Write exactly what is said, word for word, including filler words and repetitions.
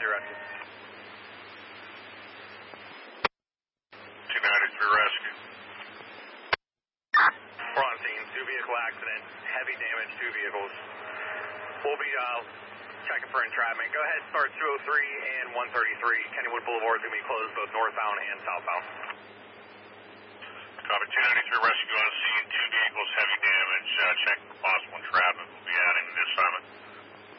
rescue. two ninety-three rescue. We're on scene, two vehicle accident, heavy damage, two vehicles. We'll be uh, checking for entrapment. Go ahead, start two oh three and one thirty-three. Kennywood Boulevard is going to be closed both northbound and southbound. Copy, two ninety-three rescue on scene, two vehicles, heavy damage, uh, check for possible entrapment.